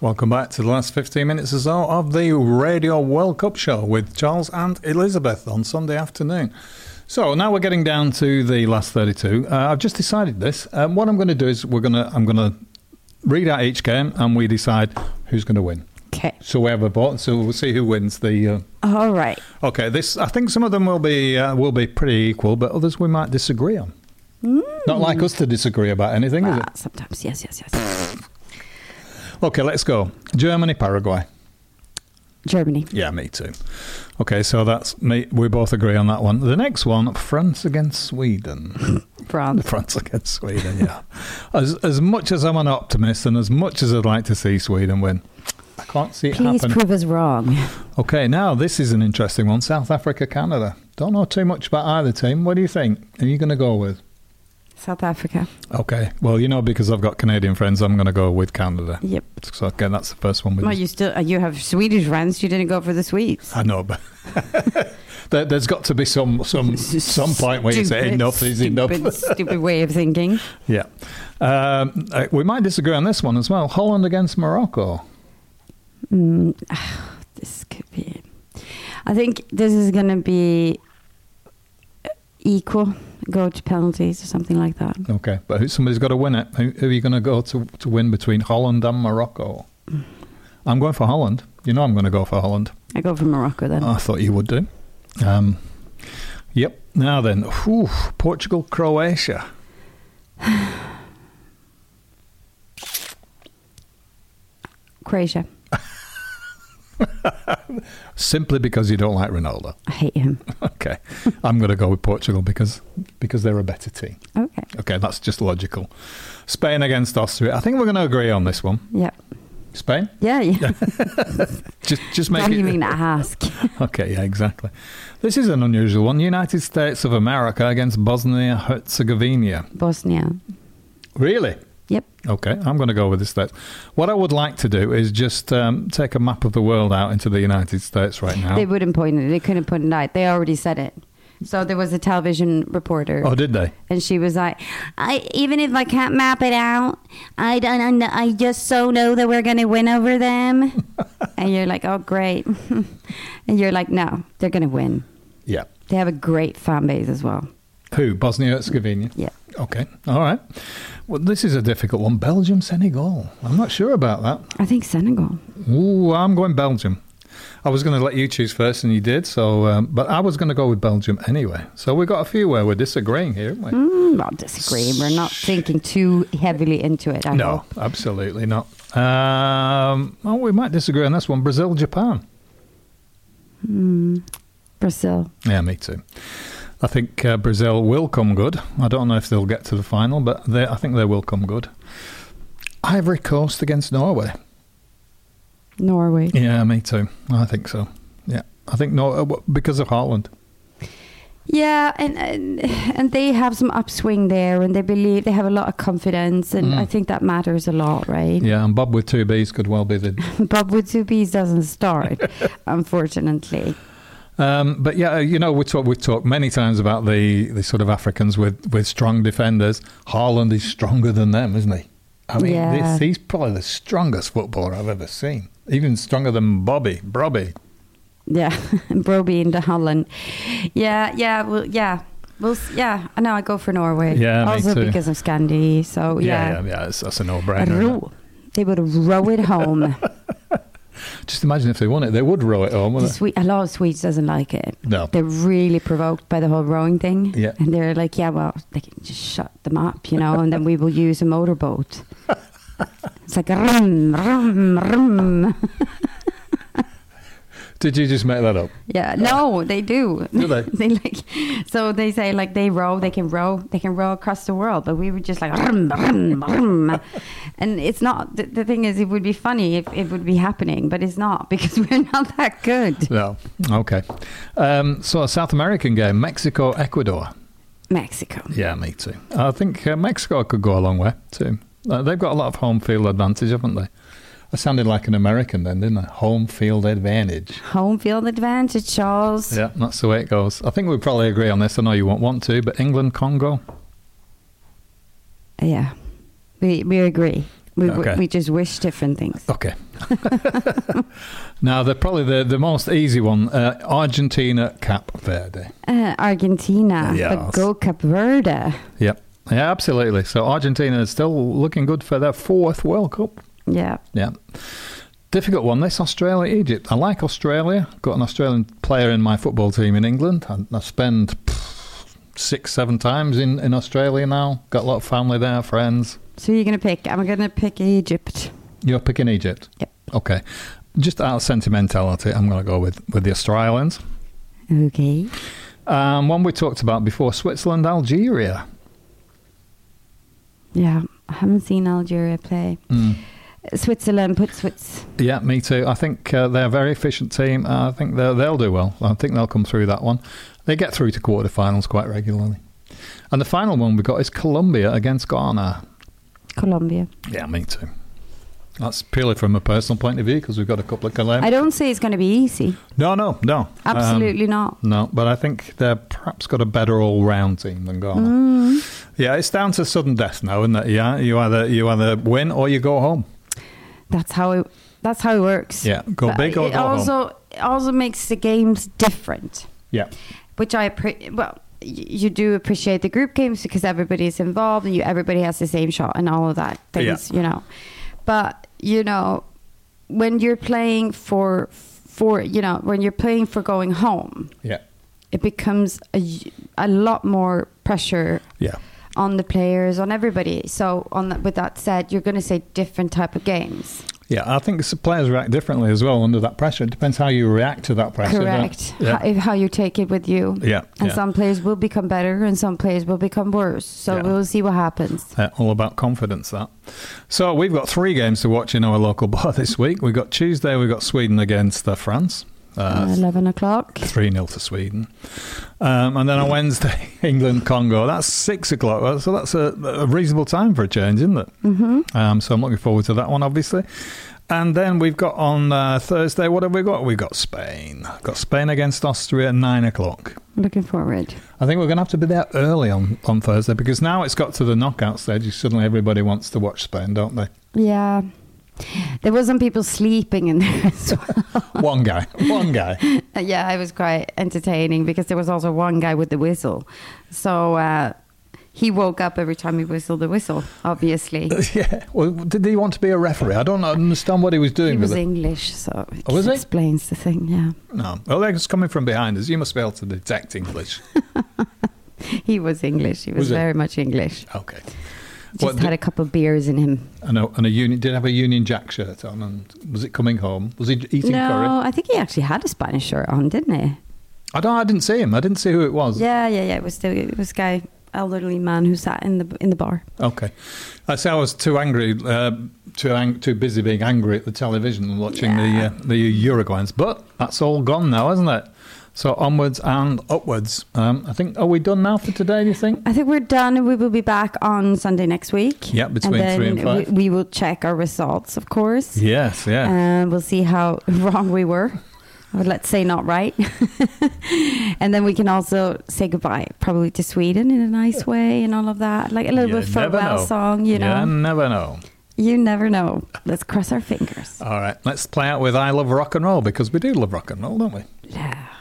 Welcome back to the last 15 minutes or so of the Radio World Cup show with Charles and Elizabeth on Sunday afternoon. So now we're getting down to the last 32. I've just decided this. What I'm going to do is I'm going to read out each game and we decide who's going to win. Okay. So we have a vote. So we'll see who wins the. All right. Okay. I think some of them will be pretty equal, but others we might disagree on. Not like us to disagree about anything, is it? Sometimes, yes. Okay, let's go. Germany, Paraguay. Germany. Yeah, me too. Okay, so that's me. We both agree on that one. The next one, France against Sweden. France against Sweden, yeah. As much as I'm an optimist and as much as I'd like to see Sweden win, I can't see it happen. Please prove us wrong. Okay, now this is an interesting one. South Africa, Canada. Don't know too much about either team. What do you think? Are you going to go with? South Africa. Okay. Well, because I've got Canadian friends, I'm going to go with Canada. Yep. So, okay, that's the first one. Well, you have Swedish friends. You didn't go for the Swedes. I know, but there's got to be some point where you say enough is enough. Stupid way of thinking. Yeah. We might disagree on this one as well. Holland against Morocco. This could be... I think this is going to be equal. Go to penalties or something like that. Okay, but somebody's got to win it. Who are you going to go to win between Holland and Morocco? I'm going for Holland. I'm going to go for Holland. I go for Morocco then. I thought you would do. Yep. Now then, Portugal, Croatia. Croatia. Simply because you don't like Ronaldo. I hate him. Okay. I'm going to go with Portugal because they're a better team. Okay, that's just logical. Spain against Austria. I think we're going to agree on this one. Yep. Spain? Yeah. just make Don't it... even ask. Okay, yeah, exactly. This is an unusual one. United States of America against Bosnia-Herzegovina. Bosnia. Really? Yep. Okay, I'm going to go with the States. What I would like to do is just take a map of the world out into the United States right now. They wouldn't point it. They couldn't put it out. They already said it. So there was a television reporter. Oh, did they? And she was like, even if I can't map it out, I just so know that we're going to win over them. And you're like, oh, great. And you're like, no, they're going to win. Yeah. They have a great fan base as well. Who? Bosnia-Herzegovina? Yeah. Okay. All right. Well, this is a difficult one. Belgium, Senegal. I'm not sure about that. I think Senegal. Ooh, I'm going Belgium. I was going to let you choose first, and you did. So, but I was going to go with Belgium anyway. So we've got a few where we're disagreeing here, haven't we? Not disagreeing. We're not thinking too heavily into it. I hope. Absolutely not. We might disagree on this one. Brazil, Japan. Brazil. Yeah, me too. I think Brazil will come good. I don't know if they'll get to the final, but I think they will come good. Ivory Coast against Norway. Norway. Yeah, me too. I think so. Yeah, I think because of Haaland. Yeah, and they have some upswing there, and they have a lot of confidence, and I think that matters a lot, right? Yeah, and Bob with two Bs could well be the... Bob with two Bs doesn't start, unfortunately. But yeah, we've talked many times about the sort of Africans with strong defenders. Haaland is stronger than them, isn't he? I mean, he's probably the strongest footballer I've ever seen. Even stronger than Brobby. Yeah, Broby into Holland. Yeah. I know. I go for Norway. Yeah, also me too. Because of Scandi. So yeah. That's a no-brainer. They would row it home. Just imagine if they won it, they would row it home, wouldn't they? A lot of Swedes doesn't like it. No. They're really provoked by the whole rowing thing. Yeah. And they're like, yeah, well, they can just shut them up, and then we will use a motorboat. It's like, rum, rum, rum. Did you just make that up? Yeah, no, they do. Do they? They say they can row across the world, but we were just like, rum, rum, rum. And it's not, the thing is, it would be funny if it would be happening, but it's not because we're not that good. No. Okay. So a South American game, Mexico, Ecuador. Mexico. Yeah, me too. I think Mexico could go a long way too. They've got a lot of home field advantage, haven't they? I sounded like an American then, didn't I? Home field advantage. Home field advantage, Charles. Yeah, that's the way it goes. I think we probably agree on this. I know you won't want to, but England, Congo. Yeah, we agree. We just wish different things. Okay. Now, probably the most easy one, Argentina, Cape Verde. Argentina, Yes. but go Cape Verde. Yep. Yeah, absolutely. So Argentina is still looking good for their 4th World Cup. Yeah. Yeah. Difficult one, this Australia, Egypt. I like Australia. Got an Australian player in my football team in England. I spend 6-7 times in Australia now. Got a lot of family there, friends. So you're going to pick, I'm going to pick Egypt. You're picking Egypt? Yep. Okay. Just out of sentimentality, I'm going to go with the Australians. Okay. One we talked about before, Switzerland, Algeria. Yeah, I haven't seen Algeria play. Switzerland, put Swiss. Yeah, me too. I think they're a very efficient team. I think they'll do well. I think they'll come through that one. They get through to quarterfinals quite regularly. And the final one we got is Colombia against Ghana. Colombia. Yeah, me too. That's purely from a personal point of view because we've got a couple of Colombians. I don't say it's going to be easy. No. Absolutely not. No, but I think they've perhaps got a better all-round team than Ghana. Yeah, it's down to sudden death now, isn't it? Yeah, you either win or you go home. That's how it works. Yeah, go But big or go home. It also makes the games different. Yeah. Which you do appreciate the group games because everybody's involved and everybody has the same shot and all of that things, But, when you're playing for when you're playing for going home, it becomes a lot more pressure on the players, on everybody. So with that said, you're going to say different type of games. Yeah, I think the players react differently as well under that pressure. It depends how you react to that pressure. Correct. How you take it with you. Yeah. And some players will become better and some players will become worse. So we'll see what happens. All about confidence, that. So we've got 3 games to watch in our local bar this week. We've got Tuesday, we've got Sweden against France. 11 o'clock. 3-0 to Sweden. And then on Wednesday, England-Congo. That's 6 o'clock. So that's a reasonable time for a change, isn't it? Mm-hmm. So I'm looking forward to that one, obviously. And then we've got on Thursday, what have we got? We've got Spain. Got Spain against Austria at 9 o'clock. Looking forward. I think we're going to have to be there early on Thursday because now it's got to the knockout stage. Suddenly everybody wants to watch Spain, don't they? Yeah. There were some people sleeping in there as well. One guy. Yeah, it was quite entertaining because there was also one guy with the whistle. So he woke up every time he whistled the whistle, obviously. Yeah. Well, did he want to be a referee? I don't understand what he was doing. He was English, so it he? explains the thing, yeah. No. Well, they're just coming from behind us. You must be able to detect English. He was English. He was very much English. Okay. Just had a couple of beers in him. And a Union, did have a Union Jack shirt on, and was it coming home? Was he eating curry? No, I think he actually had a Spanish shirt on, didn't he? I didn't see him. I didn't see who it was. Yeah. It was a guy, elderly man who sat in the bar. Okay, I say I was too angry, too busy being angry at the television and watching the Uruguayans. But that's all gone now, isn't it? So onwards and upwards. I think, are we done now for today, do you think? I think we're done and we will be back on Sunday next week. Yeah, between 3 and 5. We will check our results, of course. Yes, yeah. And we'll see how wrong we were. Or let's say not right. And then we can also say goodbye, probably to Sweden in a nice way and all of that. Like a little bit farewell song, you know. You never know. You never know. Let's cross our fingers. All right, let's play out with I Love Rock and Roll because we do love rock and roll, don't we? Yeah.